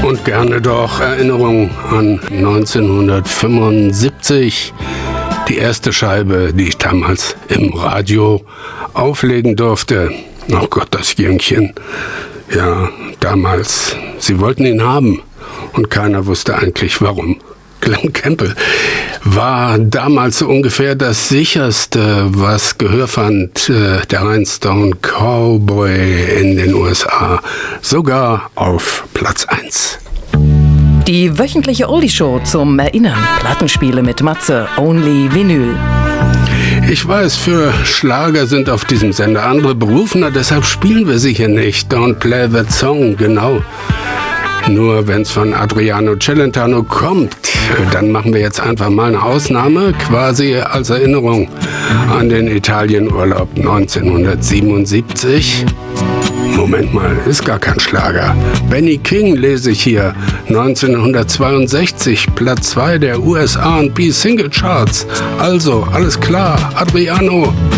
Und gerne doch Erinnerung an 1975. Die erste Scheibe, die ich damals im Radio auflegen durfte. Oh Gott, das Jüngchen. Ja, damals. Sie wollten ihn haben und keiner wusste eigentlich warum. Glen Campbell war damals so ungefähr das sicherste, was Gehör fand, der Rhinestone Cowboy in den USA. Sogar auf Platz 1. Die wöchentliche Oldie-Show zum Erinnern. Plattenspiele mit Matze, Only Vinyl. Ich weiß, für Schlager sind auf diesem Sender andere berufener, deshalb spielen wir sie hier nicht. Don't play that song, genau. Nur wenn es von Adriano Celentano kommt, dann machen wir jetzt einfach mal eine Ausnahme, quasi als Erinnerung an den Italienurlaub 1977. Moment mal, ist gar kein Schlager. Benny King lese ich hier. 1962, Platz 2 der US R&B Single Charts. Also, alles klar, Adriano.